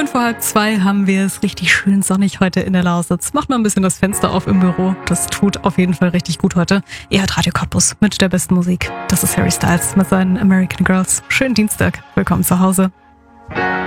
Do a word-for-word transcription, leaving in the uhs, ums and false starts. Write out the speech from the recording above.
vor halb zwei haben wir es richtig schön sonnig heute in der Lausitz. Macht mal ein bisschen das Fenster auf im Büro. Das tut auf jeden Fall richtig gut heute. Ihr hört Radio Cottbus mit der besten Musik. Das ist Harry Styles mit seinen American Girls. Schönen Dienstag. Willkommen zu Hause.